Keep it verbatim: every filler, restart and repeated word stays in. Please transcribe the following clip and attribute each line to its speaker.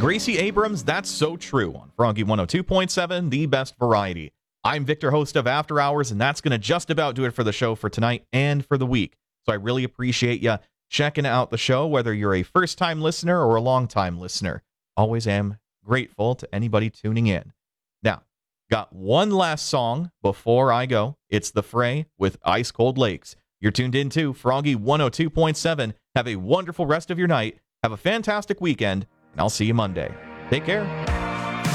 Speaker 1: Gracie Abrams, that's so true on Froggy one oh two point seven, the best variety. I'm Victor, host of After Hours, and that's going to just about do it for the show for tonight and for the week. So I really appreciate you checking out the show, whether you're a first-time listener or a long-time listener. Always am grateful to anybody tuning in. Now, got one last song before I go. It's The Fray with Ice Cold Lakes. You're tuned in to Froggy one oh two point seven. Have a wonderful rest of your night. Have a fantastic weekend, and I'll see you Monday. Take care.